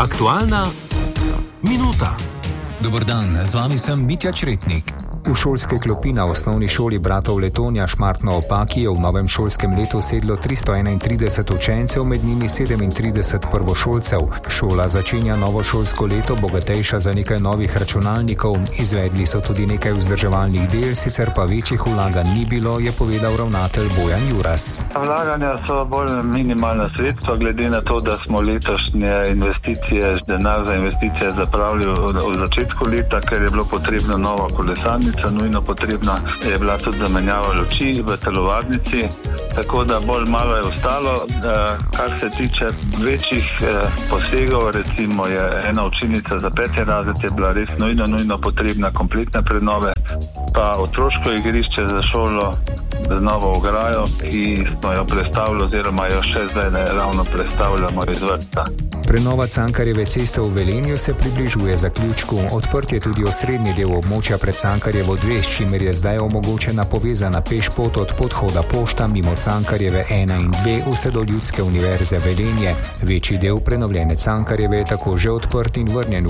Aktualna minuta. Dober dan, z vami sem Mitja Čretnik. V šolske klopi na osnovni šoli bratov Letonja Šmartno ob Paki je v novem šolskem letu sedlo 331 učencev, med njimi 37 prvošolcev. Šola začenja novo šolsko leto bogatejša za nekaj novih računalnikov. Izvedli so tudi nekaj vzdrževalnih del, sicer pa večjih vlaganj ni bilo, je povedal ravnatelj Bojan Juras. Vlaganja so bolj minimalna sredstva, glede na to, da smo letošnje investicije, denar za investicije zapravili v začetku leta, ker je bilo potrebno nova kolesarnica. Nujno potrebna je bila tudi zamenjava luči v telovadnici, tako da bolj malo je ostalo. Kar se tiče večjih posegov, recimo je ena učilnica za 5. razred je bila res nujno potrebna kompletne prenove, pa otroško igrišče za šolo z novo ograjo, ki smo jo prestavili oziroma jo še zdaj ravno prestavljamo iz vrtca. Prenova Cankarjeve ceste v Velenju se približuje zaključku. Odprt je tudi osrednji del območja pred Cankarjevo 2, s čimer je zdaj omogočena povezana pešpot od podhoda Pošta mimo Cankarjeve 1 in 2 vse do Ljudske univerze Velenje. Večji del prenovljene Cankarjeve je tako že odprt in vrnjen